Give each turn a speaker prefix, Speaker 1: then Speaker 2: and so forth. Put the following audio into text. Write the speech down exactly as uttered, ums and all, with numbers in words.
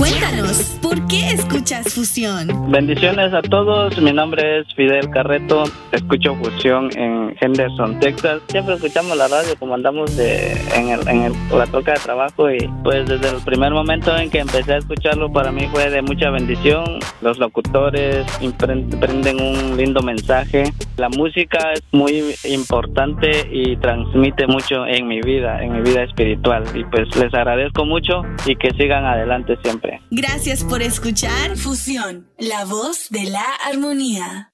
Speaker 1: Cuéntanos, ¿por qué escuchas Fusión?
Speaker 2: Bendiciones a todos, mi nombre es Fidel Carreto, escucho Fusión en Henderson, Texas. Siempre escuchamos la radio como andamos de, en, el, en el, la troca de trabajo y pues desde el primer momento en que empecé a escucharlo para mí fue de mucha bendición. Los locutores prenden un lindo mensaje. La música es muy importante y transmite mucho en mi vida, en mi vida espiritual. Y pues les agradezco mucho y que sigan adelante siempre.
Speaker 1: Gracias por escuchar Fusión, la voz de la armonía.